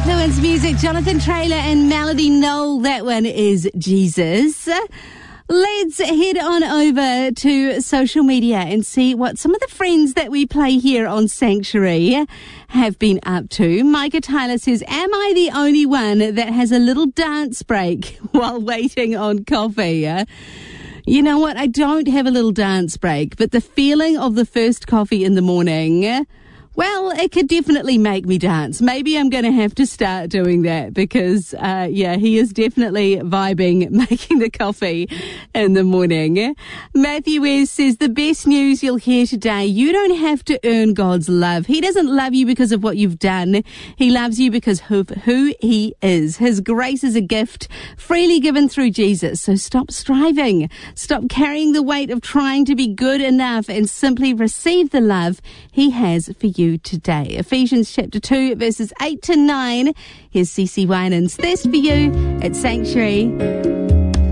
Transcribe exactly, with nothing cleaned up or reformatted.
Influence Music, Jonathan Traylor and Melody Knoll. That one is Jesus. Let's head on over to social media and see what some of the friends that we play here on Sanctuary have been up to. Micah Tyler says, am I the only one that has a little dance break while waiting on coffee? You know what? I don't have a little dance break, but the feeling of the first coffee in the morning, well, it could definitely make me dance. Maybe I'm going to have to start doing that because, uh, yeah, he is definitely vibing making the coffee in the morning. Matthew S. says, the best news you'll hear today, you don't have to earn God's love. He doesn't love you because of what you've done. He loves you because of who he is. His grace is a gift freely given through Jesus. So stop striving. Stop carrying the weight of trying to be good enough and simply receive the love he has for you today. Ephesians chapter two, verses eight to nine. Here's C C Winans. Thirst for you at Sanctuary.